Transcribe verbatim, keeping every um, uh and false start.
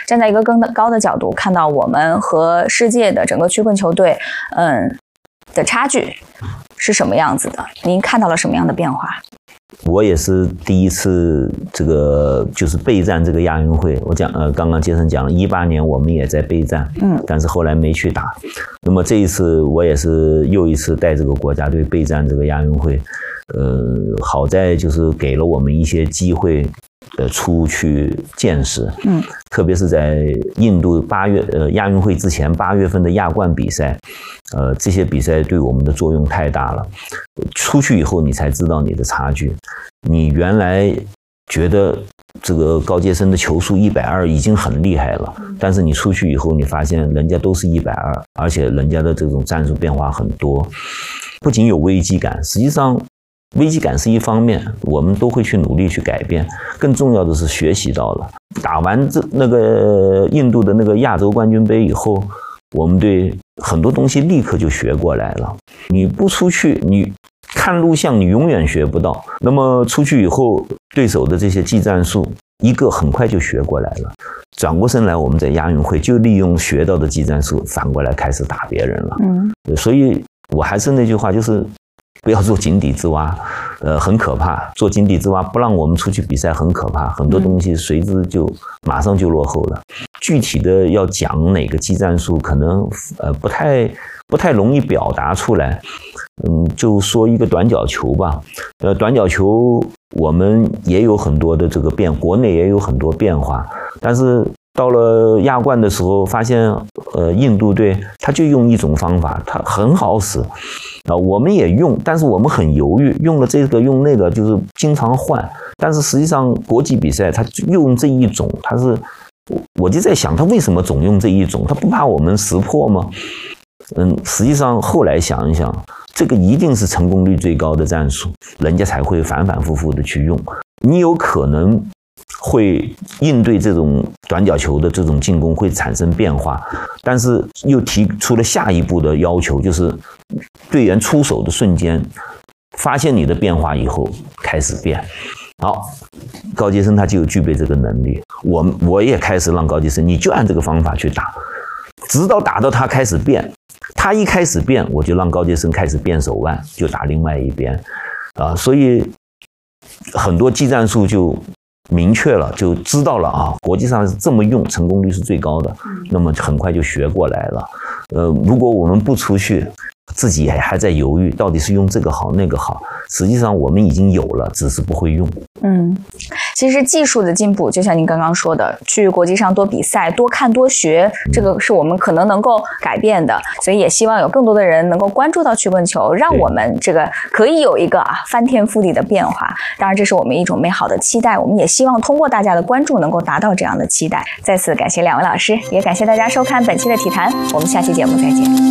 站在一个更高的角度，看到我们和世界的整个曲棍球队，嗯的差距是什么样子的？您看到了什么样的变化？ 我也是第一次这个就是备战这个亚运会。我讲呃，刚刚杰森讲了，一八年我们也在备战，嗯，但是后来没去打。那么这一次我也是又一次带这个国家队备战这个亚运会。呃，好在就是给了我们一些机会，呃，出去见识。嗯，特别是在印度八月呃亚运会之前八月份的亚冠比赛，呃，这些比赛对我们的作用太大了。出去以后，你才知道你的差距。你原来觉得这个高阶生的球速一百二已经很厉害了，但是你出去以后，你发现人家都是一百二，而且人家的这种战术变化很多，不仅有危机感，实际上。危机感是一方面，我们都会去努力去改变。更重要的是学习到了，打完这那个印度的那个亚洲冠军杯以后，我们对很多东西立刻就学过来了。你不出去，你看录像，你永远学不到。那么出去以后，对手的这些技战术，一个很快就学过来了。转过身来，我们在亚运会就利用学到的技战术，反过来开始打别人了。嗯，所以我还是那句话，就是。不要做井底之蛙，呃，很可怕。做井底之蛙不让我们出去比赛很可怕，很多东西随之就马上就落后了。具体的要讲哪个技战术，可能呃不太不太容易表达出来。嗯，就说一个短角球吧。呃，短角球我们也有很多的这个变，国内也有很多变化，但是。到了亚冠的时候，发现呃印度队他就用一种方法，他很好使啊，我们也用，但是我们很犹豫，用了这个用那个，就是经常换。但是实际上国际比赛他用这一种，他是我就在想，他为什么总用这一种？他不怕我们识破吗？嗯，实际上后来想一想，这个一定是成功率最高的战术，人家才会反反复复的去用。你有可能。会应对这种短角球的这种进攻会产生变化，但是又提出了下一步的要求，就是队员出手的瞬间，发现你的变化以后开始变。好，高阶生他就具备这个能力，我我也开始让高阶生，你就按这个方法去打，直到打到他开始变，他一开始变，我就让高阶生开始变手腕，就打另外一边啊，所以很多技战术就。明确了，就知道了啊！国际上是这么用，成功率是最高的，那么很快就学过来了。呃，如果我们不出去，自己还在犹豫，到底是用这个好那个好，实际上我们已经有了，只是不会用。 嗯，其实技术的进步，就像您刚刚说的，去国际上多比赛、多看、多学，这个是我们可能能够改变的。所以也希望有更多的人能够关注到曲棍球，让我们这个可以有一个啊翻天覆地的变化。当然，这是我们一种美好的期待。我们也希望通过大家的关注，能够达到这样的期待。再次感谢两位老师，也感谢大家收看本期的体坛，我们下期节目再见。